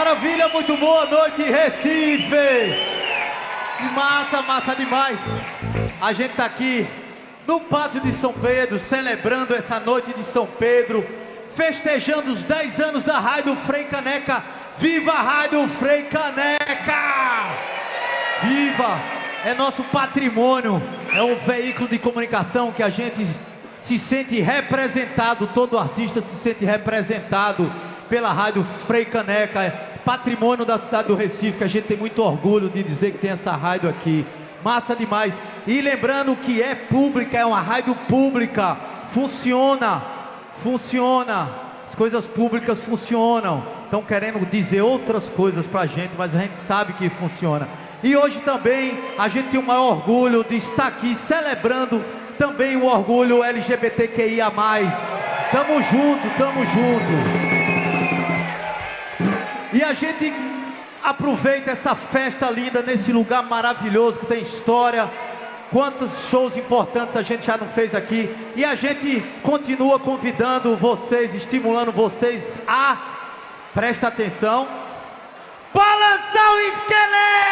Maravilha, muito boa noite, Recife! Massa, massa demais! A gente tá aqui no Pátio de São Pedro, celebrando essa noite de São Pedro, festejando os 10 anos da Rádio Frei Caneca. Viva a Rádio Frei Caneca! Viva! É nosso patrimônio, é um veículo de comunicação que a gente se sente representado, todo artista se sente representado pela Rádio Frei Caneca, é patrimônio da cidade do Recife, que a gente tem muito orgulho de dizer que tem essa rádio aqui. Massa demais. E lembrando que é pública, é uma rádio pública, funciona, as coisas públicas funcionam. Estão querendo dizer outras coisas pra gente, mas a gente sabe que funciona. E hoje também a gente tem o maior orgulho de estar aqui celebrando também o orgulho LGBTQIA+. Tamo junto, tamo junto. E a gente aproveita essa festa linda nesse lugar maravilhoso que tem história. Quantos shows importantes a gente já não fez aqui. E a gente continua convidando vocês, estimulando vocês a, presta atenção, balançar o esqueleto!